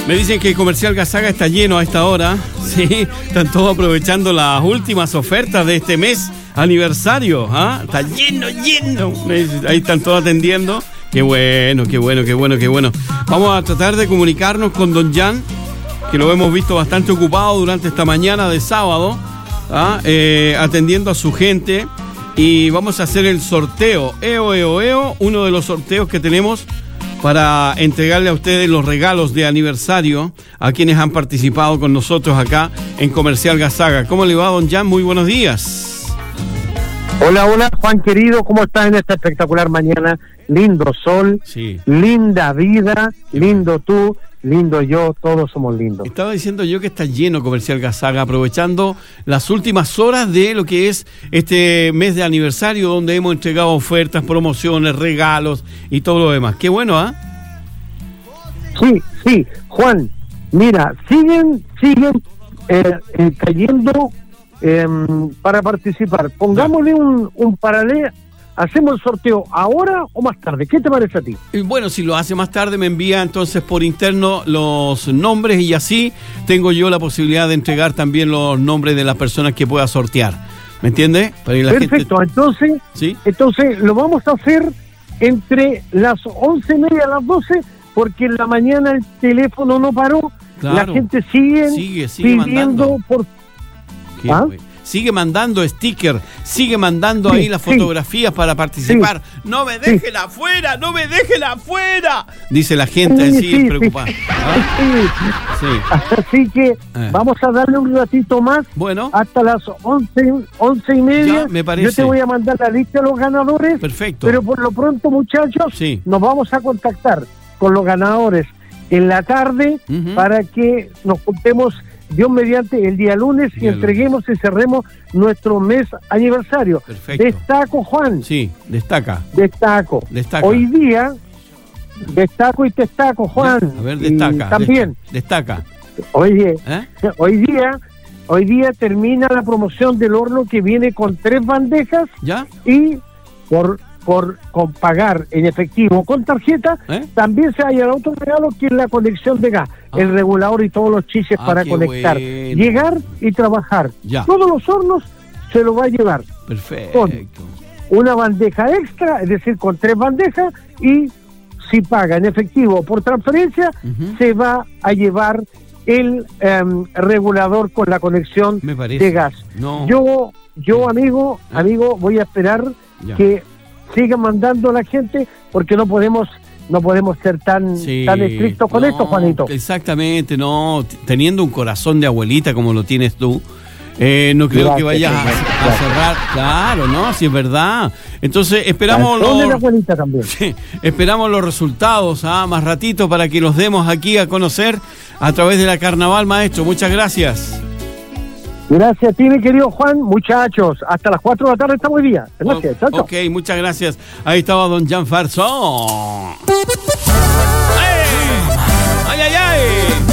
Me dicen que Comercial Gazaga está lleno a esta hora. Sí, están todos aprovechando las últimas ofertas de este mes aniversario. ¿Ah? Está lleno. Ahí están todos atendiendo. Qué bueno. Vamos a tratar de comunicarnos con don Jan, que lo hemos visto bastante ocupado durante esta mañana de sábado, atendiendo a su gente. Y vamos a hacer el sorteo, uno de los sorteos que tenemos para entregarle a ustedes los regalos de aniversario a quienes han participado con nosotros acá en Comercial Gazaga. ¿Cómo le va, don Jan? Muy buenos días. Hola, Juan querido, ¿cómo estás en esta espectacular mañana? Lindo sol, sí. Linda vida, lindo tú, lindo yo, todos somos lindos. Estaba diciendo yo que está lleno Comercial Gazaga, aprovechando las últimas horas de lo que es este mes de aniversario, donde hemos entregado ofertas, promociones, regalos y todo lo demás. Qué bueno, ¿ah? Sí, Juan, mira, siguen cayendo para participar. Pongámosle un paralelo. ¿Hacemos el sorteo ahora o más tarde? ¿Qué te parece a ti? Bueno, si lo hace más tarde, me envía entonces por interno los nombres y así tengo yo la posibilidad de entregar también los nombres de las personas que pueda sortear. ¿Me entiende? Perfecto, gente... entonces lo vamos a hacer entre las 11:30 a las 12, porque en la mañana el teléfono no paró. Claro. La gente sigue pidiendo mandando. Sigue mandando sticker, sigue mandando ahí las fotografías para participar. Sí. ¡No me dejen afuera! Dice la gente así preocupada. Así que vamos a darle un ratito más. Bueno. Hasta las 11:30. Ya, me parece. Yo te voy a mandar la lista de los ganadores. Perfecto. Pero por lo pronto, muchachos, nos vamos a contactar con los ganadores en la tarde para que nos juntemos, Dios mediante, el día lunes y entreguemos y cerremos nuestro mes aniversario. Perfecto. Destaco, Juan. Sí, destaca. Hoy día, destaco y destaco, Juan. A ver, destaca. También. Destaca. Oye, hoy día termina la promoción del horno que viene con 3 bandejas. ¿Ya? Y con pagar en efectivo con tarjeta, también se halla otro regalo, que es la conexión de gas, el regulador y todos los chiches para conectar, llegar y trabajar. Ya. Todos los hornos se lo va a llevar. Perfecto. Con una bandeja extra, es decir, con 3 bandejas, y si paga en efectivo por transferencia, se va a llevar el regulador con la conexión de gas. No. Yo amigo, voy a esperar que sigan mandando a la gente, porque no podemos ser tan estrictos con esto, Juanito. Exactamente, no, teniendo un corazón de abuelita como lo tienes tú, no creo que vayas a cerrar. Claro, no, si es verdad. Entonces esperamos esperamos los resultados más ratito para que los demos aquí a conocer a través de la Carnaval, maestro. Muchas gracias. Gracias a ti, mi querido Juan. Muchachos, hasta las 4 de la tarde estamos hoy día. Gracias, chao. Ok, muchas gracias. Ahí estaba don Jan Farsón. ¡Ay!